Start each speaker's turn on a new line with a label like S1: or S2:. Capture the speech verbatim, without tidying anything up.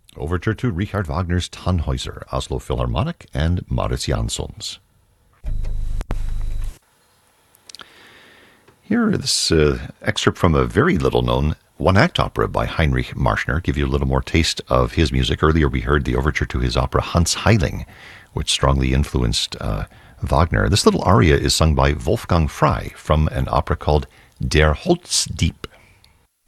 S1: Overture to Richard Wagner's Tannhäuser, Oslo Philharmonic, and Maurits Janssons. Here, this uh, excerpt from a very little-known one-act opera by Heinrich Marschner, give you a little more taste of his music. Earlier we heard the overture to his opera Hans Heiling, which strongly influenced uh, Wagner. This little aria is sung by Wolfgang Frey from an opera called Der Holzdieb.